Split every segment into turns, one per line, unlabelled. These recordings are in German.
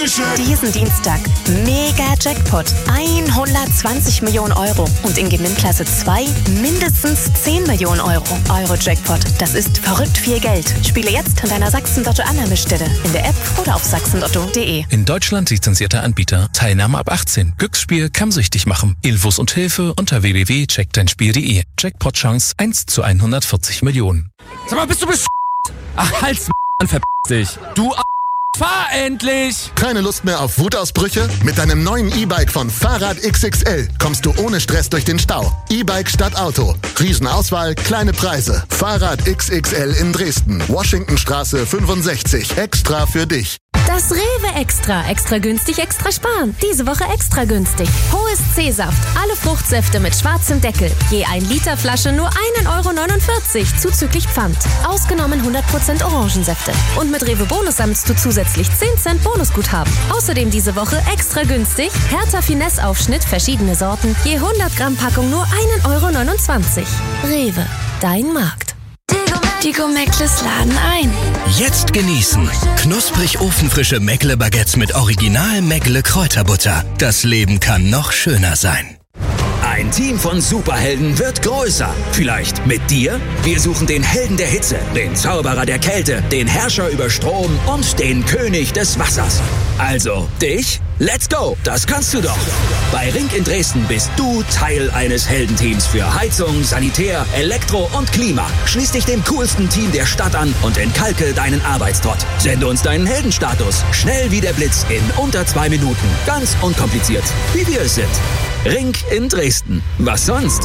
Dankeschön.
Diesen Dienstag mega Jackpot 120 Millionen Euro und in Gewinnklasse 2 mindestens 10 Millionen Euro. Euro-Jackpot, das ist verrückt viel Geld. Spiele jetzt an deiner Sachsen-Lotto-Annahmestelle, in der App oder auf sachsenlotto.de.
In Deutschland lizenzierter Anbieter. Teilnahme ab 18. Glücksspiel kann süchtig machen. Infos und Hilfe unter www.checkdeinspiel.de. Jackpot-Chance 1 zu 140 Millionen.
Sag mal, bist du Ach, halt's Mann, verpiss dich. Du fahr endlich!
Keine Lust mehr auf Wutausbrüche? Mit deinem neuen E-Bike von Fahrrad XXL kommst du ohne Stress durch den Stau. E-Bike statt Auto. Riesenauswahl, kleine Preise. Fahrrad XXL in Dresden. Washingtonstraße 65. Extra für dich.
Das Rewe Extra. Extra günstig, extra sparen. Diese Woche extra günstig. Hohes C-Saft. Alle Fruchtsäfte mit schwarzem Deckel. Je 1 Liter Flasche nur 1,49 € zuzüglich Pfand. Ausgenommen 100% Orangensäfte. Und mit Rewe Bonus sammelst du zusätzlich 10 Cent Bonusguthaben. Außerdem diese Woche extra günstig. Hertha Finesse Aufschnitt, verschiedene Sorten. Je 100 Gramm Packung nur 1,29 €. Rewe. Dein Markt.
Die Go-Meckles laden ein.
Jetzt genießen. Knusprig ofenfrische Meckle-Baguettes mit Original Meckle-Kräuterbutter. Das Leben kann noch schöner sein.
Ein Team von Superhelden wird größer. Vielleicht mit dir? Wir suchen den Helden der Hitze, den Zauberer der Kälte, den Herrscher über Strom und den König des Wassers. Also, dich? Let's go! Das kannst du doch! Bei Ring in Dresden bist du Teil eines Heldenteams für Heizung, Sanitär, Elektro und Klima. Schließ dich dem coolsten Team der Stadt an und entkalke deinen Arbeitstrott. Sende uns deinen Heldenstatus. Schnell wie der Blitz in unter 2 Minuten. Ganz unkompliziert, wie wir es sind. Ring in Dresden. Was sonst?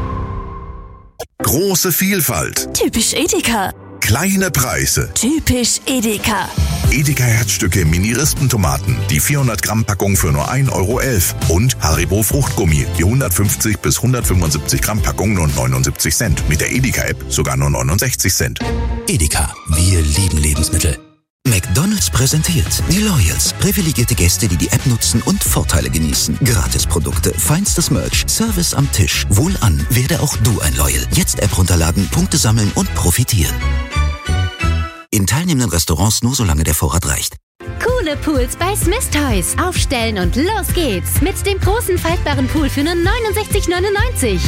Große Vielfalt.
Typisch Edeka.
Kleine Preise.
Typisch Edeka.
Edeka Herzstücke Mini-Rispentomaten. Die 400 Gramm Packung für nur 1,11 €. Und Haribo Fruchtgummi. Die 150 bis 175 Gramm Packung nur 79 Cent. Mit der Edeka-App sogar nur 69 Cent.
Edeka. Wir lieben Lebensmittel. McDonald's präsentiert die Loyals. Privilegierte Gäste, die die App nutzen und Vorteile genießen. Gratisprodukte, feinstes Merch, Service am Tisch. Wohlan, werde auch du ein Loyal. Jetzt App runterladen, Punkte sammeln und profitieren. In teilnehmenden Restaurants nur solange der Vorrat reicht.
Coole Pools bei Smith Toys. Aufstellen und los geht's. Mit dem großen faltbaren Pool für nur 69,99 €.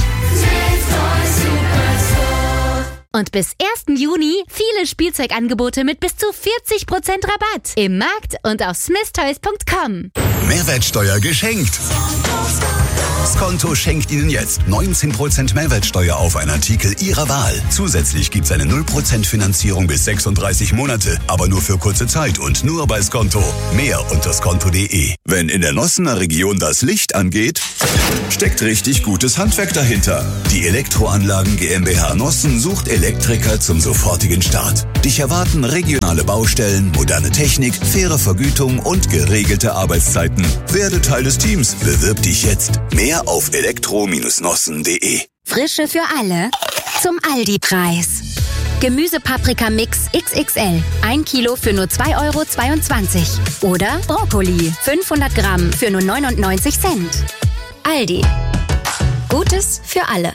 Und bis 1. Juni viele Spielzeugangebote mit bis zu 40% Rabatt. Im Markt und auf smithtoys.com.
Mehrwertsteuer geschenkt. Skonto schenkt Ihnen jetzt 19% Mehrwertsteuer auf einen Artikel Ihrer Wahl. Zusätzlich gibt's eine 0% Finanzierung bis 36 Monate, aber nur für kurze Zeit und nur bei Skonto. Mehr unter skonto.de. Wenn in der Nossener Region das Licht angeht, steckt richtig gutes Handwerk dahinter. Die Elektroanlagen GmbH Nossen sucht Elektriker zum sofortigen Start. Dich erwarten regionale Baustellen, moderne Technik, faire Vergütung und geregelte Arbeitszeiten. Werde Teil des Teams. Bewirb dich jetzt. Mehr auf elektro-nossen.de.
Frische für alle zum Aldi-Preis. Gemüsepaprika-Mix XXL. 1 Kilo für nur 2,22 €. Oder Brokkoli. 500 Gramm für nur 99 Cent. Aldi. Gutes für alle.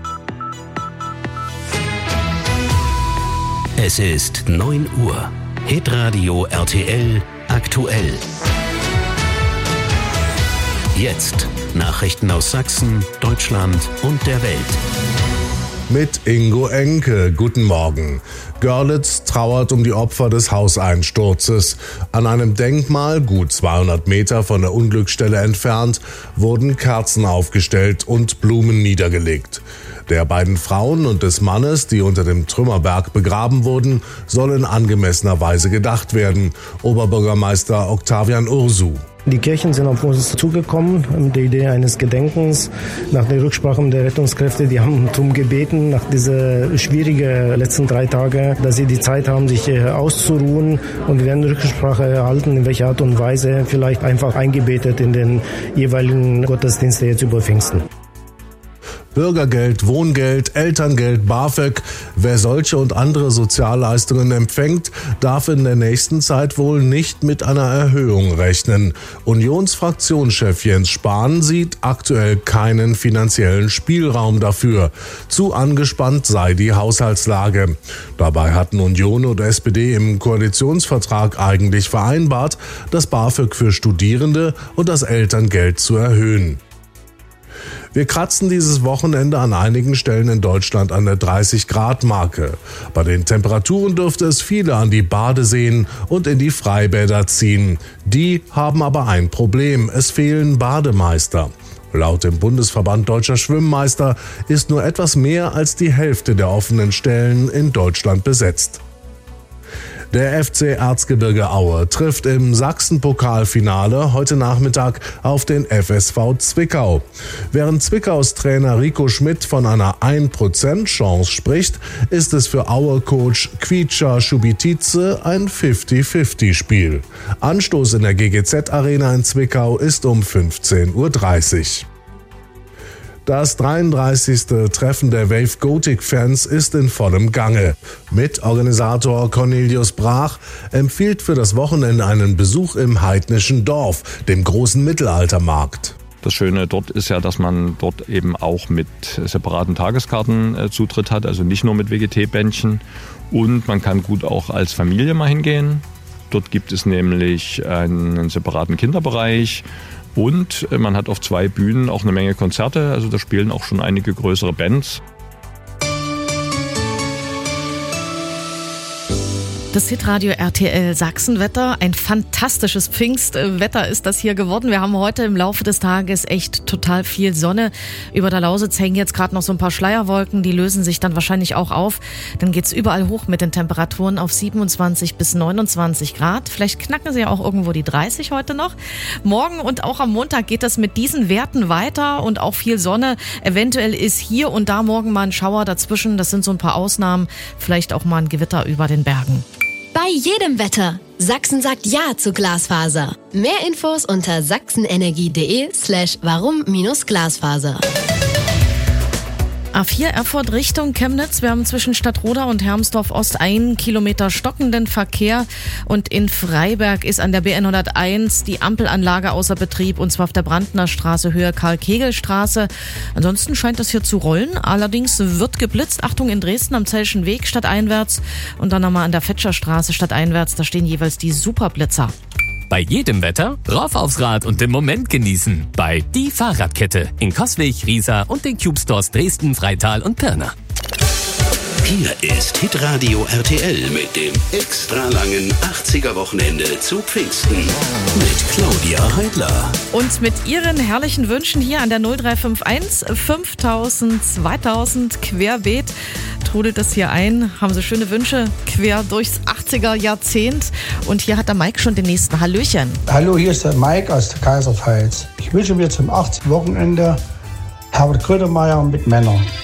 Es ist 9 Uhr. Hitradio RTL aktuell. Jetzt Nachrichten aus Sachsen, Deutschland und der Welt.
Mit Ingo Enke. Guten Morgen. Görlitz trauert um die Opfer des Hauseinsturzes. An einem Denkmal, gut 200 Meter von der Unglücksstelle entfernt, wurden Kerzen aufgestellt und Blumen niedergelegt. Der beiden Frauen und des Mannes, die unter dem Trümmerberg begraben wurden, soll in angemessener Weise gedacht werden. Oberbürgermeister Octavian Ursu.
Die Kirchen sind auf uns zugekommen mit der Idee eines Gedenkens. Nach der Rücksprache der Rettungskräfte, die haben darum gebeten, nach dieser schwierigen letzten 3 Tage, dass sie die Zeit haben, sich auszuruhen. Und wir werden Rücksprache erhalten, in welcher Art und Weise, vielleicht einfach eingebettet in den jeweiligen Gottesdienste jetzt über Pfingsten.
Bürgergeld, Wohngeld, Elterngeld, BAföG. Wer solche und andere Sozialleistungen empfängt, darf in der nächsten Zeit wohl nicht mit einer Erhöhung rechnen. Unionsfraktionschef Jens Spahn sieht aktuell keinen finanziellen Spielraum dafür. Zu angespannt sei die Haushaltslage. Dabei hatten Union und SPD im Koalitionsvertrag eigentlich vereinbart, das BAföG für Studierende und das Elterngeld zu erhöhen. Wir kratzen dieses Wochenende an einigen Stellen in Deutschland an der 30-Grad-Marke. Bei den Temperaturen dürfte es viele an die Badeseen und in die Freibäder ziehen. Die haben aber ein Problem: es fehlen Bademeister. Laut dem Bundesverband Deutscher Schwimmmeister ist nur etwas mehr als die Hälfte der offenen Stellen in Deutschland besetzt. Der FC Erzgebirge Aue trifft im Sachsen-Pokalfinale heute Nachmittag auf den FSV Zwickau. Während Zwickaus Trainer Rico Schmidt von einer 1% Chance spricht, ist es für Aue-Coach Kvicha Schubitice ein 50-50-Spiel. Anstoß in der GGZ-Arena in Zwickau ist um 15:30 Uhr. Das 33. Treffen der Wave Gothic-Fans ist in vollem Gange. Mitorganisator Cornelius Brach empfiehlt für das Wochenende einen Besuch im heidnischen Dorf, dem großen Mittelaltermarkt.
Das Schöne dort ist ja, dass man dort eben auch mit separaten Tageskarten Zutritt hat, also nicht nur mit WGT-Bändchen. Und man kann gut auch als Familie mal hingehen. Dort gibt es nämlich einen separaten Kinderbereich. Und man hat auf 2 Bühnen auch eine Menge Konzerte, also da spielen auch schon einige größere Bands.
Das Hitradio RTL Sachsenwetter. Ein fantastisches Pfingstwetter ist das hier geworden. Wir haben heute im Laufe des Tages echt total viel Sonne. Über der Lausitz hängen jetzt gerade noch so ein paar Schleierwolken. Die lösen sich dann wahrscheinlich auch auf. Dann geht's überall hoch mit den Temperaturen auf 27 bis 29 Grad. Vielleicht knacken sie ja auch irgendwo die 30 heute noch. Morgen und auch am Montag geht das mit diesen Werten weiter und auch viel Sonne. Eventuell ist hier und da morgen mal ein Schauer dazwischen. Das sind so ein paar Ausnahmen. Vielleicht auch mal ein Gewitter über den Bergen.
Bei jedem Wetter. Sachsen sagt Ja zu Glasfaser. Mehr Infos unter sachsenenergie.de/warum-Glasfaser. A4 Erfurt Richtung Chemnitz. Wir haben zwischen Stadtroda und Hermsdorf Ost 1 Kilometer stockenden Verkehr. Und in Freiberg ist an der BN 101 die Ampelanlage außer Betrieb, und zwar auf der Brandner Straße Höhe Karl-Kegel-Straße. Ansonsten scheint das hier zu rollen. Allerdings wird geblitzt. Achtung, in Dresden am Zellschen Weg stadteinwärts und dann nochmal an der Fetscherstraße stadteinwärts. Da stehen jeweils die Superblitzer.
Bei jedem Wetter rauf aufs Rad und den Moment genießen. Bei Die Fahrradkette in Coswig, Riesa und den Cube Stores Dresden, Freital und Pirna.
Hier ist Hitradio RTL mit dem extra langen 80er-Wochenende zu Pfingsten. Mit Claudia Heidler.
Und mit ihren herrlichen Wünschen hier an der 0351 5000 2000 querbeet trudelt das hier ein. Haben Sie schöne Wünsche quer durchs 80er-Jahrzehnt. Und hier hat der Mike schon den nächsten. Hallöchen.
Hallo, hier ist der Mike aus der Kaiserpfalz. Ich wünsche mir zum 80. Wochenende Herbert Grönemeyer mit Männern.